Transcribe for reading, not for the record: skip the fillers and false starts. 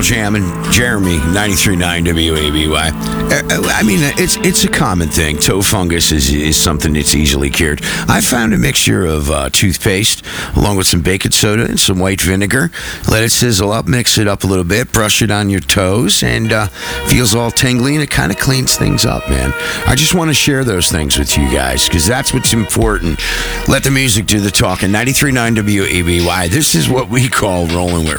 Pearl Jam and Jeremy, 93.9 WABY. I mean, it's a common thing. Toe fungus is something that's easily cured. I found a mixture of toothpaste along with some baking soda and some white vinegar. Let it sizzle up, mix it up a little bit, brush it on your toes, and feels all tingly, and it kind of cleans things up, man. I just want to share those things with you guys because that's what's important. Let the music do the talking. 93.9 WABY. This is what we call rolling with